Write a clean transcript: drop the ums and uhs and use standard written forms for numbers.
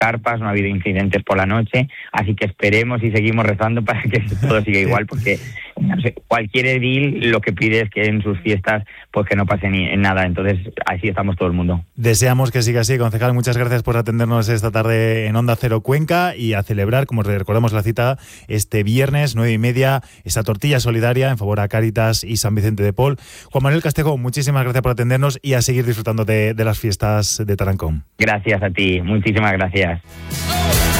carpas, no ha habido incidentes por la noche, así que esperemos y seguimos rezando para que todo siga igual, porque no sé, cualquier edil lo que pide es que en sus fiestas pues que no pase nada, entonces así estamos todo el mundo. Deseamos que siga así, concejal, muchas gracias por atendernos esta tarde en Onda Cero Cuenca y a celebrar, como recordamos la cita, este viernes 9:30, esa tortilla solidaria en favor a Cáritas y San Vicente de Paul. Juan Manuel Castejón, muchísimas gracias por atendernos y a seguir disfrutando de las fiestas de Tarancón. Gracias a ti, muchísimas gracias.